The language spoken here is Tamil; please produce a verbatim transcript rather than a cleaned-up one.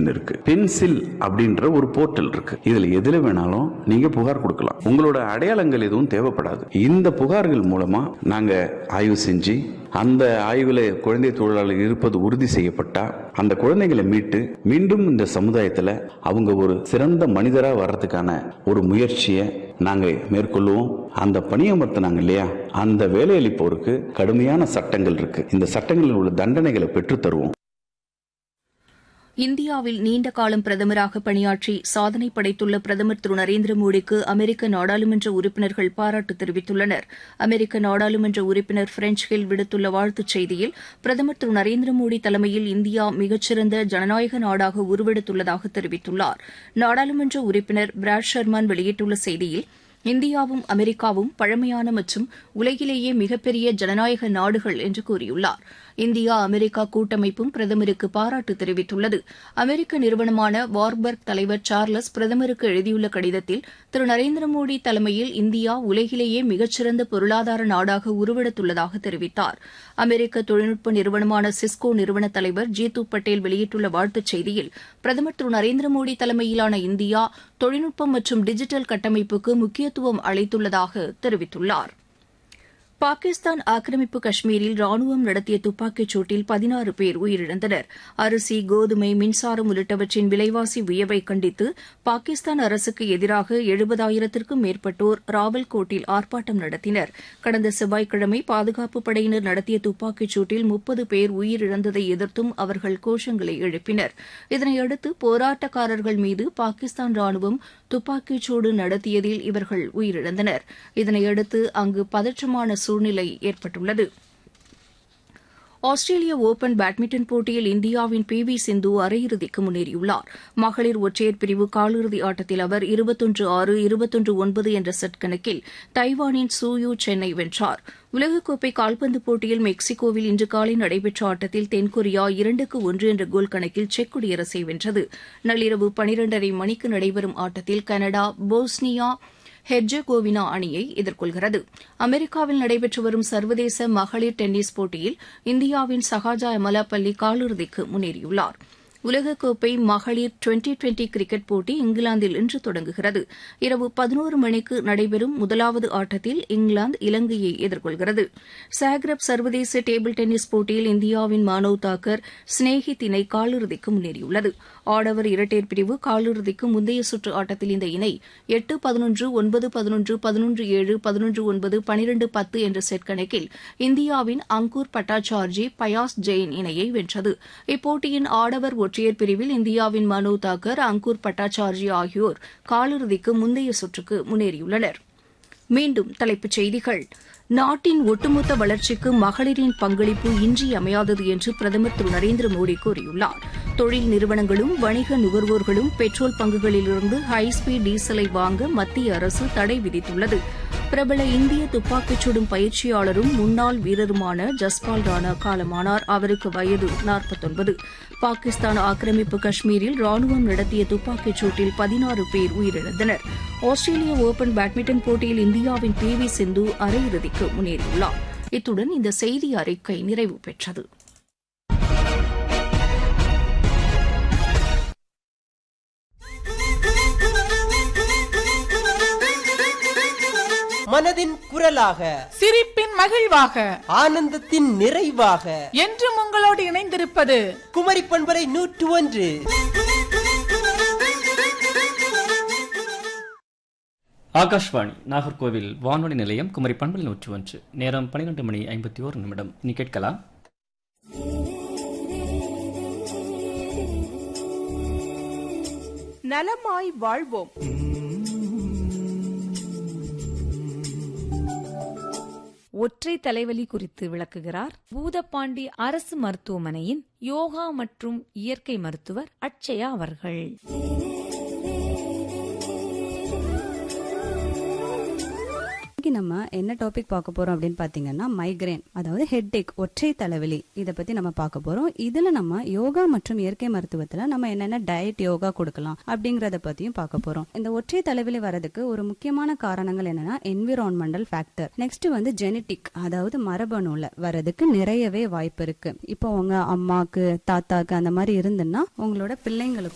அப்படின்னு இருக்கு, பென்சில் அப்படின்ற ஒரு போர்ட்டல் இருக்கு. இதுல எதுல வேணாலும் நீங்க புகார் கொடுக்கலாம். உங்களோட அடையாளங்கள் எதுவும் தேவைப்படாது. இந்த புகார்கள் மூலமா நாங்க ஆய்வு செஞ்சு அந்த ஆய்வுல குழந்தை தொழிலாளர் இருப்பது உறுதி செய்யப்பட்டா அந்த குழந்தைகளை மீட்டு மீண்டும் இந்த சமுதாயத்துல அவங்க ஒரு சிறந்த மனிதரா வர்றதுக்கான ஒரு முயற்சியை நாங்க மேற்கொள்வோம். அந்த பணியமர்த்தினாங்க இல்லையா, அந்த வேலையளிப்போருக்கு கடுமையான சட்டங்கள் இருக்கு. இந்த சட்டங்களில் உள்ள தண்டனைகளை பெற்றுத் தருவோம். இந்தியாவில் நீண்ட காலம் பிரதமராக பணியாற்றி சாதனை படைத்துள்ள பிரதமர் திரு நரேந்திர மோடிக்கு அமெரிக்க நாடாளுமன்ற உறுப்பினர்கள் பாராட்டு தெரிவித்துள்ளனர். அமெரிக்க நாடாளுமன்ற உறுப்பினர் பிரெஞ்ச் ஹில் விடுத்துள்ள வாழ்த்துச் செய்தியில் பிரதமர் திரு நரேந்திர மோடி தலைமையில் இந்தியா மிகச்சிறந்த ஜனநாயக நாடாக உருவெடுத்துள்ளதாக தெரிவித்துள்ளார். நாடாளுமன்ற உறுப்பினர் பிராட் ஷர்மான் வெளியிட்டுள்ள செய்தியில் இந்தியாவும் அமெரிக்காவும் பழமையான மற்றும் உலகிலேயே மிகப்பெரிய ஜனநாயக நாடுகள் என்று கூறியுள்ளார். இந்தியா அமெரிக்கா கூட்டமைப்பும் பிரதமருக்கு பாராட்டு தெரிவித்துள்ளது. அமெரிக்க நிறுவனமான வார்பர்க் தலைவர் சார்லஸ் பிரதமருக்கு எழுதியுள்ள கடிதத்தில் திரு நரேந்திர மோடி தலைமையில் இந்தியா உலகிலேயே மிகச்சிறந்த பொருளாதார நாடாக உருவெடுத்துள்ளதாக தெரிவித்தார். அமெரிக்க தொழில்நுட்ப நிறுவனமான சிஸ்கோ நிறுவன தலைவர் ஜீது பட்டேல் வெளியிட்டுள்ள வாழ்த்துச் செய்தியில் பிரதமர் திரு நரேந்திர மோடி தலைமையிலான இந்தியா தொழில்நுட்பம் மற்றும் டிஜிட்டல் கட்டமைப்புக்கு முக்கியத்துவம் அளித்துள்ளதாக தெரிவித்துள்ளார். பாகிஸ்தான் ஆக்கிரமிப்பு காஷ்மீரில் ராணுவம் நடத்திய துப்பாக்கிச் சூட்டில் பதினாறு பேர் உயிரிழந்தனர். அரிசி, கோதுமை, மின்சாரம் உள்ளிட்டவற்றின் விலைவாசி உயர்வை கண்டித்து பாகிஸ்தான் அரசுக்கு எதிராக எழுபதாயிரத்திற்கும் மேற்பட்டோர் ராவல்கோட்டில் ஆர்ப்பாட்டம் நடத்தினர். கடந்த செவ்வாய்க்கிழமை பாதுகாப்புப் படையினர் நடத்திய துப்பாக்கிச் சூட்டில் முப்பது பேர் உயிரிழந்ததை எதிர்த்தும் அவர்கள் கோஷங்களை எழுப்பினர். இதனையடுத்து போராட்டக்காரர்கள் மீது பாகிஸ்தான் ராணுவம் துப்பாக்கிச் சூடு நடத்தியதில் இவர்கள் உயிரிழந்தனர். இதனையடுத்து அங்கு பதற்றமான சூழ்நிலை ஏற்பட்டுள்ளது. ஆஸ்திரேலிய ஒபன் பேட்மிண்டன் போட்டியில் இந்தியாவின் பி வி சிந்து அரையிறுதிக்கு முன்னேறியுள்ளார். மகளிர் ஒற்றையர் பிரிவு காலிறுதி ஆட்டத்தில் அவர் இருபத்தொன்று ஆறு இருபத்தொன்று ஒன்பது என்ற செட் கணக்கில் தைவானின் சூ யூ சென்னை வென்றார். உலகக்கோப்பை கால்பந்து போட்டியில் மெக்சிகோவில் இன்று காலை நடைபெற்ற ஆட்டத்தில் தென்கொரியா இரண்டுக்கு ஒன்று என்ற கோல் கணக்கில் செக் குடியரசை வென்றது. நள்ளிரவு பனிரெண்டரை மணிக்கு நடைபெறும் ஆட்டத்தில் கனடா போஸ்னியா ஹெர்ஜெகோவினா அணியை எதிர்கொள்கிறது. அமெரிக்காவில் நடைபெற்று வரும் சர்வதேச மகளிர் டென்னிஸ் போட்டியில் இந்தியாவின் சஹாஜா எமலாபல்லி காலிறுதிக்கு முன்னேறியுள்ளார். உலகக்கோப்பை மகளிர் டுவெண்டி டுவெண்டி கிரிக்கெட் போட்டி இங்கிலாந்தில் இன்று தொடங்குகிறது. இரவு பதினோரு மணிக்கு நடைபெறும் முதலாவது ஆட்டத்தில் இங்கிலாந்து இலங்கையை எதிர்கொள்கிறது. சாக்ரப் சர்வதேச டேபிள் டென்னிஸ் போட்டியில் இந்தியாவின் மானவ் தாக்கர் ஸ்னேஹித் இணை காலிறுதிக்கு முன்னேறியுள்ளது. ஆடவர் இரட்டையர் பிரிவு காலிறுதிக்கு முந்தைய சுற்று ஆட்டத்தில் இந்த இணை எட்டு பதினொன்று ஒன்பது பதினொன்று பதினொன்று ஏழு பதினொன்று ஒன்பது பனிரெண்டு பத்து என்ற செட் கணக்கில் இந்தியாவின் அங்கூர் பட்டாச்சார்ஜி பயாஸ் ஜெயின் இணையை வென்றது. இப்போட்டியின் ஆடவர் ஒற்றையர் பிரிவில் இந்தியாவின் மனு தாக்கர், அங்கூர் பட்டாச்சார்ஜி ஆகியோர் காலிறுதிக்கு முந்தைய சுற்றுக்கு முன்னேறியுள்ளனர். மீண்டும் தலைப்புச் செய்திகள். நாட்டின் ஒட்டுமொத்த வளர்ச்சிக்கு மகளிரின் பங்களிப்பு இன்றியமையாதது என்று பிரதமர் திரு நரேந்திர மோடி கூறியுள்ளார். தொழில் நிறுவனங்களும் வணிக நுகர்வோர்களும் பெட்ரோல் பங்குகளிலிருந்து ஹைஸ்பீட் டீசலை வாங்க மத்திய அரசு தடை விதித்துள்ளது. பிரபல இந்திய துப்பாக்கிச் சுடும் பயிற்சியாளரும் முன்னாள் வீரருமான ஜஸ்பால் ராணா காலமானார். அவருக்கு வயது நாற்பத்தொன்பது. பாகிஸ்தான் ஆக்கிரமிப்பு காஷ்மீரில் ராணுவம் நடத்திய துப்பாக்கிச் சூட்டில் பதினாறு பேர் உயிரிழந்தனர். ஆஸ்திரேலிய ஒபன் பேட்மிண்டன் போட்டியில் இந்தியாவின் பி வி சிந்து அரையிறுதிக்கு முன்னேறியுள்ளார். இத்துடன் இந்த செய்தி அறிக்கை நிறைவு பெற்றது. மனதின் குரலாக, சிரிப்பின் மகிழ்வாக, ஆனந்தத்தின் நிறைவாக என்றும் உங்களோடு இணைந்திருப்பது குமரி பண்பலை நூற்று ஒன்று. ஆகாஷ்வாணி நாகர்கோவில் வானொலி நிலையம், குமரி பண்பலை நூற்று ஒன்று. நேரம் பனிரெண்டு மணி ஐம்பத்தி ஓரு நிமிடம். இனி கேட்கலாம் நலமாய் வாழ்வோம். ஒற்றை தலைவலி குறித்து விளக்குகிறார் பூதப்பாண்டி அரசு மருத்துவமனையின் யோகா மற்றும் இயற்கை மருத்துவர் அட்சயா அவர்கள். நம்ம என்ன டாபிக் பார்க்க போறோம் அப்படின்னு பாத்தீங்கன்னா மைக்ரேன், அதாவது ஹெட் ஏக், ஒற்றை தலைவலி. இதை பத்தி நம்ம பார்க்க போறோம். இதுல நம்ம யோகா மற்றும் இயற்கை மருத்துவத்துல நம்ம என்னென்ன டயட் யோகா கொடுக்கலாம் அப்படிங்கறத பத்தியும் பார்க்க போறோம். இந்த ஒற்றை தலைவலி வரதுக்கு ஒரு முக்கியமான காரணங்கள் என்னன்னா என்விரான்மெண்டல் ஃபேக்டர். நெக்ஸ்ட் வந்து ஜெனட்டிக், அதாவது மரபணுல வரதுக்கு நிறையவே வாய்ப்பு இருக்கு. இப்போ உங்க அம்மாக்கு தாத்தாக்கு அந்த மாதிரி இருந்துன்னா உங்களோட பிள்ளைங்களுக்கு